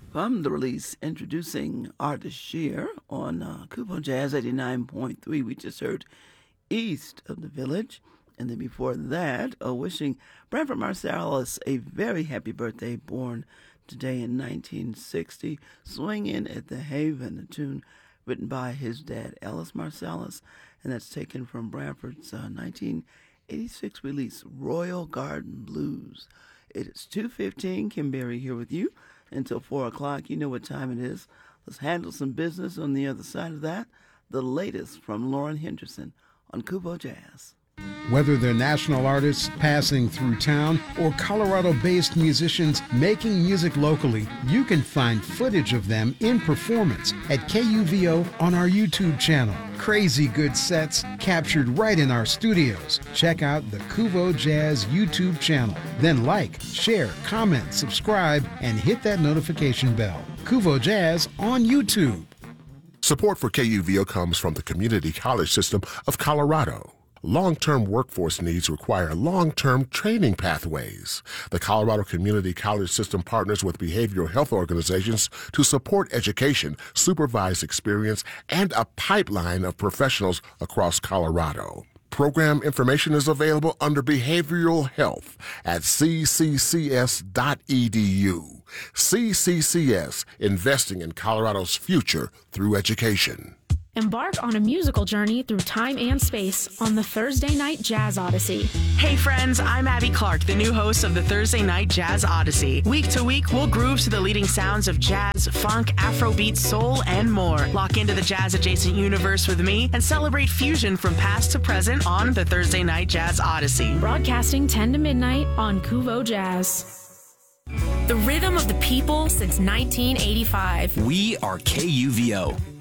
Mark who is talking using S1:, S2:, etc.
S1: From the release, introducing Artist Shear on Kupo Jazz 89.3. We just heard East of the Village. And then before that, wishing Branford Marsalis a very happy birthday, born today in 1960. Swinging at the Haven, a tune written by his dad, Ellis Marsalis. And that's taken from Branford's 1986 release, Royal Garden Blues. It is 2:15. Kim Berry here with you until 4 o'clock. You know what time it is. Let's handle some business on the other side of that. The latest from Lauren Henderson on Kupo Jazz.
S2: Whether they're national artists passing through town or Colorado-based musicians making music locally, you can find footage of them in performance at KUVO on our YouTube channel. Crazy good sets captured right in our studios. Check out the Kupo Jazz YouTube channel. Then like, share, comment, subscribe, and hit that notification bell. Kupo Jazz on YouTube.
S3: Support for KUVO comes from the Community College System of Colorado. Long-term workforce needs require long-term training pathways. The Colorado Community College System partners with behavioral health organizations to support education, supervised experience, and a pipeline of professionals across Colorado. Program information is available under Behavioral Health at cccs.edu. CCCS, investing in Colorado's future through education.
S4: Embark on a musical journey through time and space on the Thursday Night Jazz Odyssey.
S5: Hey friends, I'm Abby Clark, the new host of the Thursday Night Jazz Odyssey. Week to week, we'll groove to the leading sounds of jazz, funk, Afrobeat, soul, and more. Lock into the jazz-adjacent universe with me and celebrate fusion from past to present on the Thursday Night Jazz Odyssey.
S4: Broadcasting 10 to midnight on Kupo Jazz. The rhythm of the people since 1985.
S6: We are KUVO.